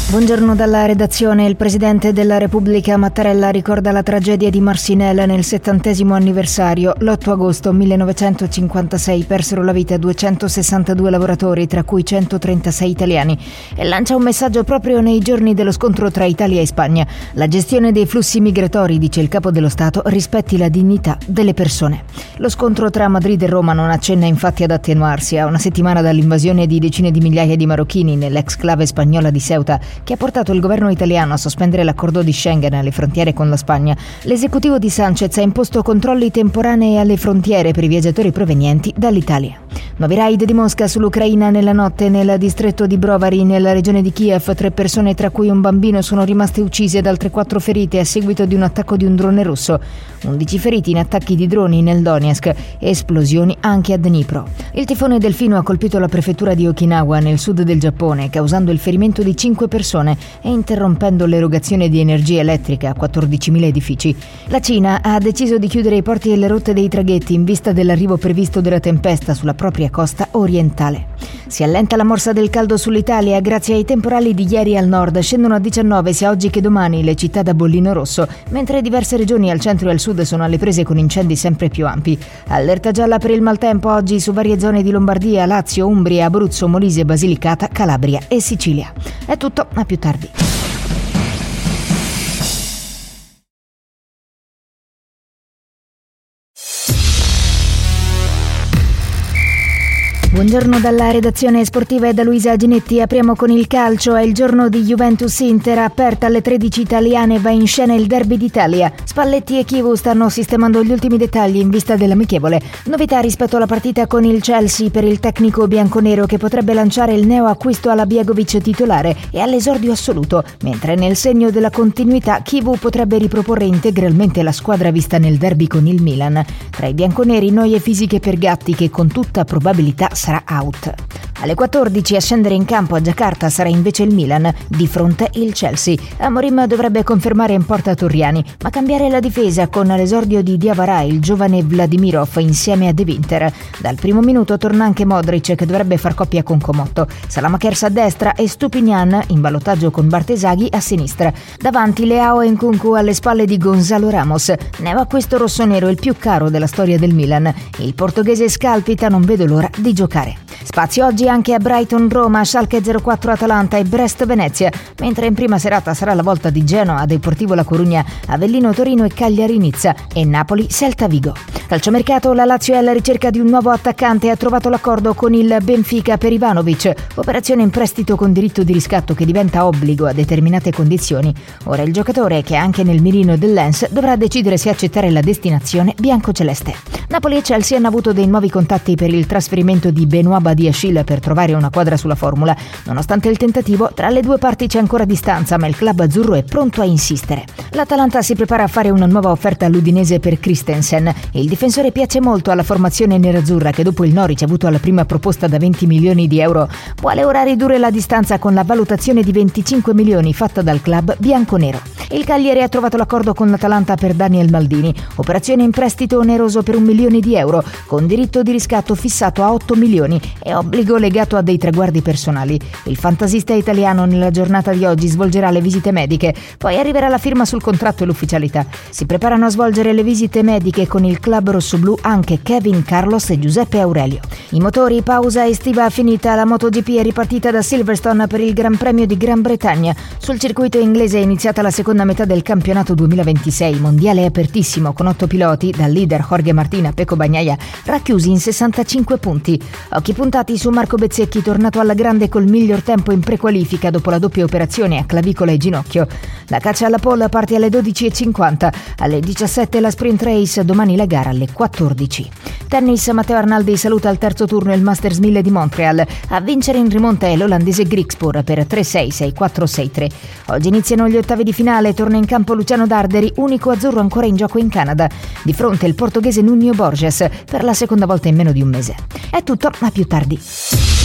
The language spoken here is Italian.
Buongiorno dalla redazione. Il presidente della Repubblica Mattarella ricorda la tragedia di Marcinelle nel 70° anniversario. L'8 agosto 1956 persero la vita 262 lavoratori, tra cui 136 italiani, e lancia un messaggio proprio nei giorni dello scontro tra Italia e Spagna. La gestione dei flussi migratori, dice il capo dello Stato, rispetti la dignità delle persone. Lo scontro tra Madrid e Roma non accenna infatti ad attenuarsi. A una settimana dall'invasione di decine di migliaia di marocchini nell'ex-clave spagnola di Ceuta, che ha portato il governo italiano a sospendere l'accordo di Schengen alle frontiere con la Spagna, l'esecutivo di Sanchez ha imposto controlli temporanei alle frontiere per i viaggiatori provenienti dall'Italia. Nuovi raid di Mosca sull'Ucraina nella notte. Nel distretto di Brovary, nella regione di Kiev, 3 persone, tra cui un bambino, sono rimaste uccise ed altre 4 ferite a seguito di un attacco di un drone russo. 11 feriti in attacchi di droni nel Donetsk e esplosioni anche a Dnipro. Il tifone Delfino ha colpito la prefettura di Okinawa, nel sud del Giappone, causando il ferimento di 5 persone e interrompendo l'erogazione di energia elettrica a 14.000 edifici. La Cina ha deciso di chiudere i porti e le rotte dei traghetti in vista dell'arrivo previsto della tempesta sulla propria costa orientale. Si allenta la morsa del caldo sull'Italia grazie ai temporali di ieri al nord. Scendono a 19 sia oggi che domani le città da bollino rosso, mentre diverse regioni al centro e al sud sono alle prese con incendi sempre più ampi. Allerta gialla per il maltempo oggi su varie zone di Lombardia, Lazio, Umbria, Abruzzo, Molise, Basilicata, Calabria e Sicilia. È tutto, a più tardi. Buongiorno dalla redazione sportiva e da Luisa Ginetti. Apriamo con il calcio. È il giorno di Juventus-Inter. Aperta alle 13 italiane, va in scena il derby d'Italia. Spalletti e Chivu stanno sistemando gli ultimi dettagli in vista dell'amichevole. Novità rispetto alla partita con il Chelsea per il tecnico bianconero, che potrebbe lanciare il neoacquisto alla Bjegovic titolare e all'esordio assoluto, mentre nel segno della continuità Chivu potrebbe riproporre integralmente la squadra vista nel derby con il Milan. Tra i bianconeri noie fisiche per Gatti, che con tutta probabilità sarà out. Alle 14 a scendere in campo a Giacarta sarà invece il Milan, di fronte il Chelsea. Amorim dovrebbe confermare in porta Torriani, ma cambiare la difesa con l'esordio di Diawara, il giovane Vladimirov insieme a De Winter. Dal primo minuto torna anche Modric, che dovrebbe far coppia con Comotto. Salamakers a destra e Stupinian in ballottaggio con Bartesaghi a sinistra. Davanti Leao e Nkunku alle spalle di Gonzalo Ramos. Neoacquisto rossonero, il più caro della storia del Milan. Il portoghese scalpita, non vedo l'ora di giocare. Spazio oggi anche a Brighton-Roma, Schalke 04-Atalanta e Brest-Venezia, mentre in prima serata sarà la volta di Genoa, Deportivo La Corugna, Avellino-Torino e Cagliari-Nizza e Napoli-Celta-Vigo. Calciomercato, la Lazio è alla ricerca di un nuovo attaccante e ha trovato l'accordo con il Benfica per Ivanovic, operazione in prestito con diritto di riscatto che diventa obbligo a determinate condizioni. Ora il giocatore, che è anche nel mirino del Lens, dovrà decidere se accettare la destinazione biancoceleste. Napoli e Chelsea hanno avuto dei nuovi contatti per il trasferimento di Benoît Badiashile per trovare una quadra sulla formula. Nonostante il tentativo, tra le due parti c'è ancora distanza, ma il club azzurro è pronto a insistere. L'Atalanta si prepara a fare una nuova offerta all'Udinese per Christensen. Il difensore piace molto alla formazione nerazzurra, che dopo il Norwich avuto la prima proposta da 20 milioni di euro vuole ora ridurre la distanza con la valutazione di 25 milioni fatta dal club bianconero. Il Cagliari ha trovato l'accordo con l'Atalanta per Daniel Maldini, operazione in prestito oneroso per 1 milione di euro, con diritto di riscatto fissato a 8 milioni e obbligo legato a dei traguardi personali. Il fantasista italiano nella giornata di oggi svolgerà le visite mediche, poi arriverà la firma sul contratto e l'ufficialità. Si preparano a svolgere le visite mediche con il club rossoblù anche Kevin Carlos e Giuseppe Aurelio. I motori, pausa estiva finita, la MotoGP è ripartita da Silverstone per il Gran Premio di Gran Bretagna. Sul circuito inglese è iniziata la seconda metà del campionato 2026, mondiale apertissimo con 8 piloti, dal leader Jorge Martin a Pecco Bagnaia, racchiusi in 65 punti. Occhi puntati su Marco Bezzecchi, tornato alla grande col miglior tempo in prequalifica dopo la doppia operazione a clavicola e ginocchio. La caccia alla pole parte alle 12:50, alle 17 la sprint race, domani la gara alle 14. Tennis, Matteo Arnaldi saluta al terzo turno il Masters 1000 di Montreal. A vincere in rimonta è l'olandese Griekspoor per 3-6, 6-4, 6-3. Oggi iniziano gli ottavi di finale, torna in campo Luciano Darderi, unico azzurro ancora in gioco in Canada. Di fronte il portoghese Nuno Borges per la seconda volta in meno di un mese. È tutto, a più tardi.